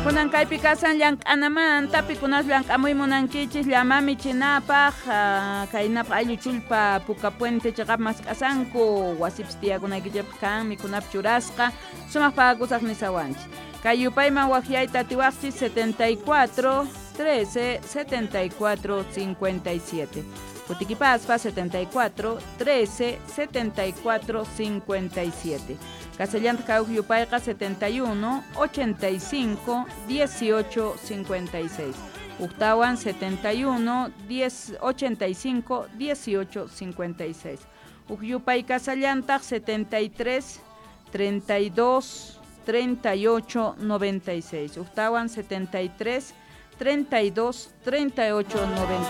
Kunan kaypi kasan llank'anamanta pikunas llank'amuy munankichis llamami chinapaq kaynapaq ayllu chulpa puka puente chaqap mask'asanku wasipis tiyakunaykillapaq kan mikunap churasqa sumaq pagakusaq nisawanchis kay yupayman waqyayta tiwaqchis 74 13 74 57 Putikipaspa 74 13 74 57 Casellanta Cauj Yupayqa 71 85 18 56 Uctawan 71 10 85 18 56 Ucyupay Casellanta 73 32 38 96 Uctawan 73 32 38 96